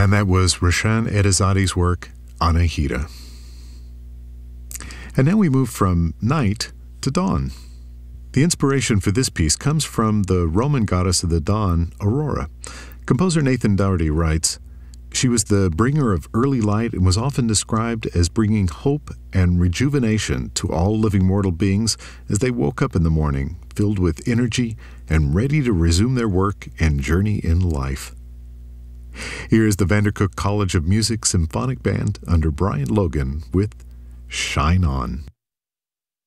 And that was Rashan Edizade's work, Anahita. And now we move from night to dawn. The inspiration for this piece comes from the Roman goddess of the dawn, Aurora. Composer Nathan Doherty writes, "She was the bringer of early light and was often described as bringing hope and rejuvenation to all living mortal beings as they woke up in the morning, filled with energy and ready to resume their work and journey in life." Here is the Vandercook College of Music Symphonic Band under Brian Logan with Shine On.